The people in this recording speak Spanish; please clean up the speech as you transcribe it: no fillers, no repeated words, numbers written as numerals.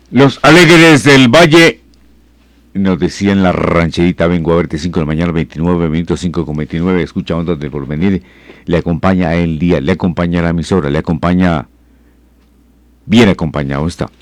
Los Alegres del Valle nos decían la rancherita, vengo a verte 5 de la mañana, 29 minutos, 5:29, escucha Ondas del Porvenir, le acompaña el día, le acompaña la emisora, le acompaña, bien acompañado está.